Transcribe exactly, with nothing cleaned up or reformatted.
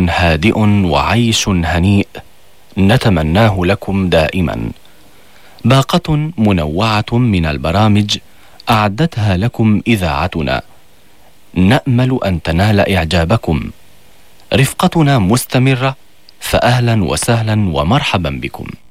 هادئ وعيش هنيء نتمناه لكم دائما. باقة منوعة من البرامج أعدتها لكم إذاعتنا، نأمل أن تنال إعجابكم. رفقتنا مستمرة، فأهلا وسهلا ومرحبا بكم.